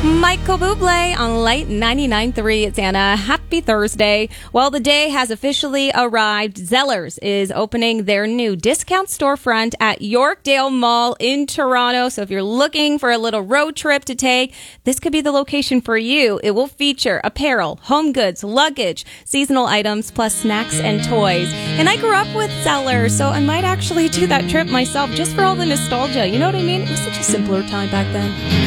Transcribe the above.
Michael Bublé on Light 99.3. It's Anna. Happy Thursday. Well, the day has officially arrived. Zellers is opening their new discount storefront at Yorkdale Mall in Toronto. So if you're looking for a little road trip to take, this could be the location for you. It will feature apparel, home goods, luggage, seasonal items, plus snacks and toys. And I grew up with Zellers, so I might actually do that trip myself just for all the nostalgia. You know what I mean? It was such a simpler time back then.